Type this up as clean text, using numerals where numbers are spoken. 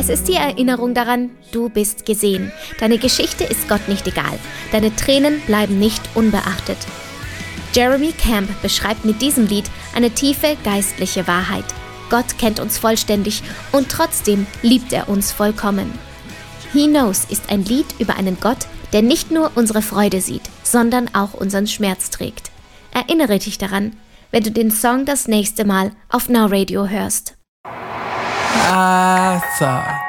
Es ist die Erinnerung daran, du bist gesehen. Deine Geschichte ist Gott nicht egal. Deine Tränen bleiben nicht unbeachtet. Jeremy Camp beschreibt mit diesem Lied eine tiefe geistliche Wahrheit. Gott kennt uns vollständig und trotzdem liebt er uns vollkommen. He Knows ist ein Lied über einen Gott, der nicht nur unsere Freude sieht, sondern auch unseren Schmerz trägt. Erinnere dich daran, wenn du den Song das nächste Mal auf Now Radio hörst. I thought